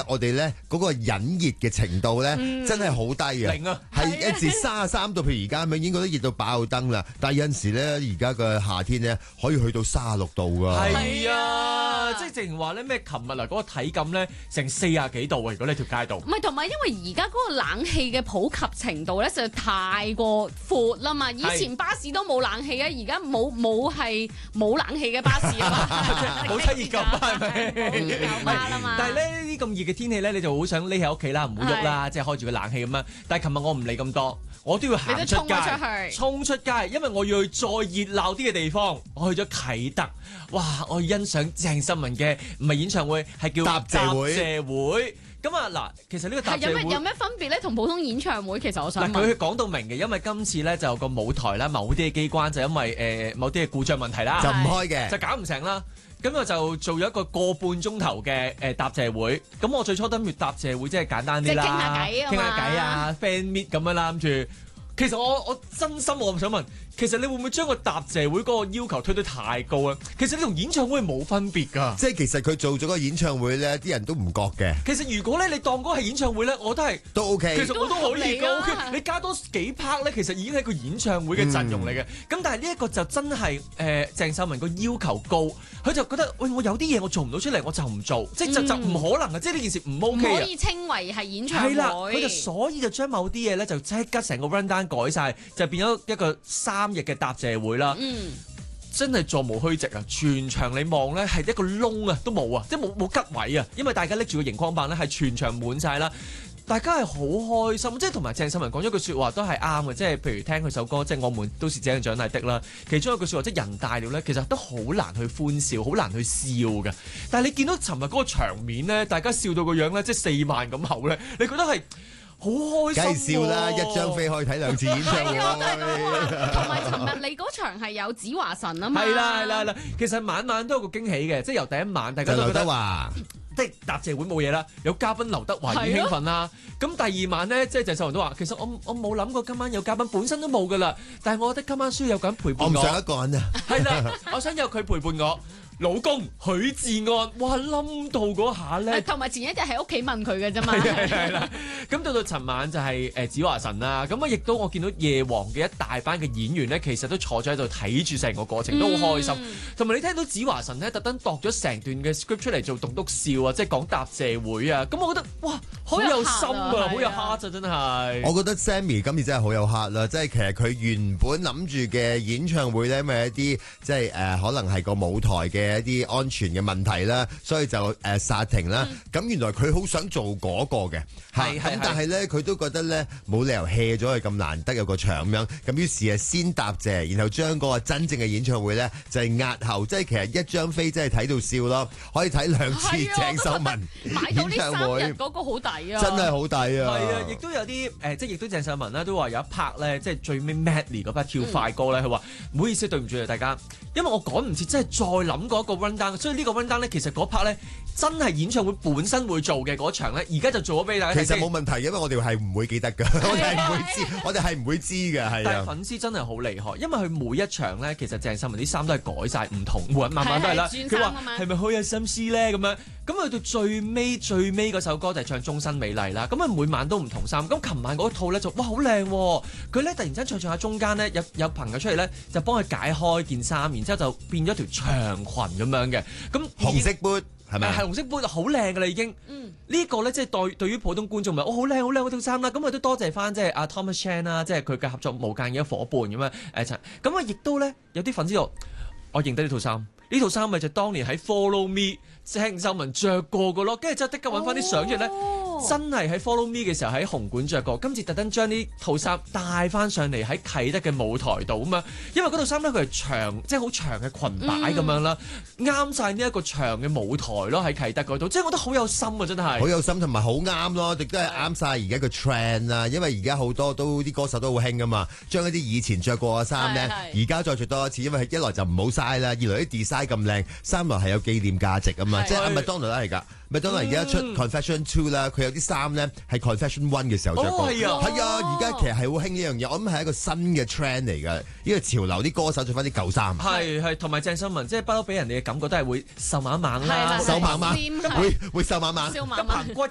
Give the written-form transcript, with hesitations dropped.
咧，我哋咧嗰個忍熱嘅程度咧，真係好低啊！ 零啊， 係一至33度，譬如而家咁樣，已經覺得熱到爆燈啦。但係有陣時咧，而家嘅夏天咧，可以去到36度噶。 係啊，即係直情話咧咩？琴日啊，嗰個體感咧成40幾度啊！如果你條街度， 唔係，同埋因為而家嗰個冷氣嘅普及程度咧，實在太過闊啦嘛。以前巴士都冇冷氣啊，而家冇冷氣嘅巴士啊嘛， 冇七熱咁係咪？ 冇巴啦嘛。 但係咧呢啲咁熱嘅天氣咧，你就好想匿喺屋企啦，唔好喐啦，即係開住個冷氣咁樣。但係琴日我唔理咁多，我都要行出街，衝出街，因為我要去再熱鬧啲嘅地方。我去咗啟德，哇！我欣賞鄭秀文嘅唔係演唱會，係叫答謝會。咁啊嗱，其實呢個答謝會有咩分別咧？同普通演唱會其實我想問佢講到明嘅，因為今次咧就有個舞台啦，某啲嘅機關就因為某啲嘅故障問題啦， 就唔開嘅， 就搞唔成啦。咁我就做咗一個半鐘頭嘅答謝會。咁我最初都諗住答謝會即係簡單啲啦，傾下偈啊 ，fan meet 咁樣啦，諗住。其實我真心我想問，其實你會唔會將個答謝會嗰個要求推得太高啊？其實你同演唱會冇分別㗎。 即係其實佢做咗個演唱會咧，啲人都唔覺嘅。 其實如果咧你當嗰個係演唱會咧，我都係都 OK。 其實我都可以㗎 OK。你加多幾 part 咧，其實已經係個演唱會嘅陣容嚟嘅。咁但係呢一個就真係鄭秀文個要求高，佢就覺得喂，我有啲嘢我做唔到出嚟，我就唔做，即係就唔可能啊！即係呢件事唔 OK 啊。 唔可以稱為係演唱會。 係啦，佢就所以就將某啲嘢咧就即刻成個 run down 改晒，就變咗一個3日嘅答謝會啦。真係座無虛席啊！全場你望咧係一個窿啊都冇啊，即係冇吉位啊，因為大家拎住個熒光棒咧係全場滿晒啦。大家係好開心，即係同埋鄭秀文講咗句説話都係啱嘅，即係譬如聽佢首歌，即係我們都是這樣長大的啦。其中一句説話即係人大了咧，其實都好難去歡笑，好難去笑嘅。但係你見到尋日嗰個場面咧，大家笑到個樣咧，即係4萬咁厚咧，你覺得係好開心。梗係笑啦，一張飛可以睇2次演唱會。 同埋尋日你嗰場係有子華神啊嘛。 係啦，其實晚晚都有個驚喜嘅，即係由第一晚大家都覺得即係答謝會冇嘢啦，有嘉賓劉德華已經興奮啦。咁第2晚咧，即係鄭秀文都話，其實我冇諗過今晚有嘉賓，本身都冇噶啦。但係我覺得今晚需要有個人陪伴我。 我唔想一個人啊。係啦，我想有佢陪伴我。老公許志安，哇冧到嗰下咧， 同埋前一日喺屋企問佢嘅啫嘛。 係啦，咁到尋晚就係子華神啦。咁啊，亦都我見到夜王嘅一大班嘅演員咧，其實都坐咗喺度睇住成個過程，都好開心。同埋你聽到子華神咧，特登度咗成段嘅 script 出嚟做棟篤笑啊，即係講答謝會啊。咁我覺得哇，好有心啊，好有 heart 啊，真係。 我覺得 Sammy 今次真係好有 heart 啦，即係其實佢原本諗住嘅演唱會咧，咪一啲即係可能係個舞台嘅一啲安全嘅問題啦，所以就煞停啦。咁原來佢好想做嗰個嘅，咁但係咧佢都覺得咧冇理由 hea 咗佢咁難得有個場咁樣，咁於是先答謝，然後將嗰個真正嘅演唱會咧就係押後，即係其實一張飛真係睇到笑咯，可以睇2次鄭秀文演唱會。 買到呢3日嗰個好抵啊！ 真係好抵啊！ 係啊，亦都有啲即係亦都鄭秀文咧都話有一 part 咧，即係最尾 medley 嗰 part 跳快歌咧，佢話唔好意思對唔住啊大家，因為我趕唔切，真係再諗過一個 run down，所以呢個 run down 咧其實嗰 part 咧真係演唱會本身會做嘅嗰場咧，而家就做咗俾大家睇。 其實冇問題，因為我哋係唔會記得㗎，我哋係唔會知，我哋係唔會知嘅，係啊。 但係粉絲真係好厲害，因為佢每一場咧，其實鄭秀文啲衫都係改晒唔同，每晚晚都係啦。佢話係咪好有心思咧咁樣？咁去到最尾嗰首歌就係唱終身美麗啦。咁啊每晚都唔同衫。咁琴晚嗰套咧就哇好靚喎！佢咧突然間唱下中間咧有朋友出嚟咧就幫佢解開件衫，然之後就變咗條長裙咁樣嘅。咁紅色杯係咪？ 係紅色杯就好靚㗎啦已經。呢個咧即係對於普通觀眾咪好靚嗰套衫啦。咁啊都多謝翻即係阿 Thomas Chan 啦，即係佢嘅合作無間嘅伙伴咁樣咁啊亦都咧有啲粉絲話我認得呢套衫。呢套衫咪就當年喺 Follow Me 鄭秀文着過嘅咯，跟住之後即刻揾翻啲相出嚟咧，真係喺 Follow Me 嘅時候喺紅館着過，今次特登將呢套衫帶翻上嚟喺啟德嘅舞台度啊嘛，因為嗰套衫咧佢係長即係好長嘅裙擺咁樣啦，啱晒呢一個長嘅舞台咯喺啟德嗰度，即係我覺得好有心啊真係， 好有心同埋好啱咯，亦都係啱晒而家個 trend 啦，因為而家好多都啲歌手都好興噶嘛，將一啲以前着過嘅衫咧，而家再着多一次，因為一來就唔好嘥啦，二來啲 design 咁靚，三來係有紀念價值啊嘛，即係麥當勞都係㗎。麥當勞而家出 Confession 2啦，佢有啲衫咧係 Confession 1嘅時候着過，係啊，而家其實係好興呢樣嘢，我諗係一個新嘅 trend 嚟㗎，呢個潮流啲歌手着翻啲舊衫， 係同埋鄭秀文即係不嬲俾人哋嘅感覺都係會瘦蜢蜢啦， 瘦蜢蜢，會瘦蜢蜢， 一棚骨